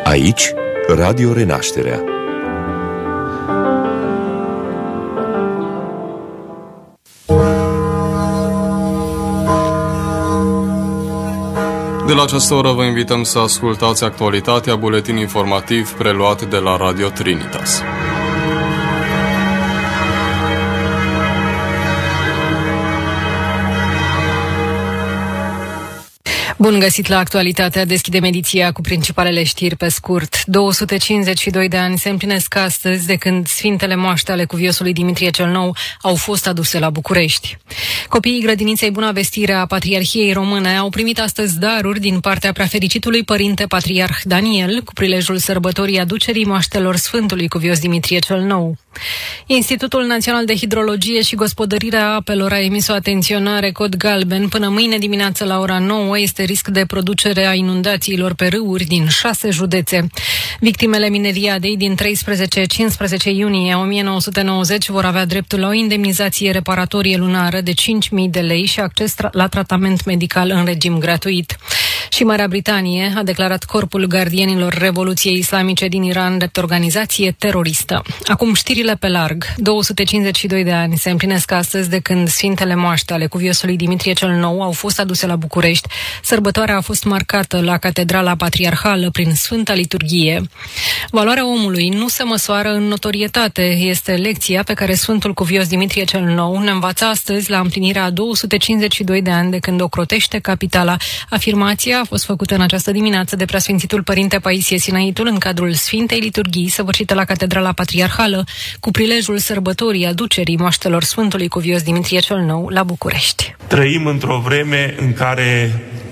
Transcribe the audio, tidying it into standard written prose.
Aici, Radio Renașterea. De la această oră vă invităm să ascultați actualitatea, buletin informativ preluat de la Radio Trinitas. Bun găsit la actualitatea, deschidem ediția cu principalele știri pe scurt. 252 de ani se împlinesc astăzi de când Sfintele Moaște ale cuviosului Dimitrie cel Nou au fost aduse la București. Copiii grădiniței Buna Vestire a Patriarhiei Române au primit astăzi daruri din partea preafericitului părinte Patriarh Daniel cu prilejul sărbătorii aducerii moaștelor Sfântului Cuvios Dimitrie cel Nou. Institutul Național de Hidrologie și Gospodărirea Apelor a emis o atenționare cod galben. Până mâine dimineață la ora 9 este risc de producere a inundațiilor pe râuri din 6 județe. Victimele mineriadei din 13-15 iunie 1990 vor avea dreptul la o indemnizație reparatorie lunară de 5.000 de lei și acces la tratament medical în regim gratuit. Și Marea Britanie a declarat Corpul Gardienilor Revoluției Islamice din Iran drept organizație teroristă. Acum știrile pe larg. 252 de ani se împlinesc astăzi de când Sfintele Moaște ale cuviosului Dimitrie cel Nou au fost aduse la București. Sărbătoarea a fost marcată la Catedrala Patriarhală prin Sfânta Liturghie. Valoarea omului nu se măsoară în notorietate. Este lecția pe care Sfântul Cuvios Dimitrie cel Nou ne învață astăzi la împlinirea a 252 de ani de când ocrotește capitala. Afirmația a fost făcută în această dimineață de preasfințitul părinte Paisie Sinaitul în cadrul Sfintei Liturghii săvârșită la Catedrala Patriarhală cu prilejul sărbătorii aducerii moaștelor Sfântului Cuvios Dimitrie cel Nou la București. Trăim într-o vreme în care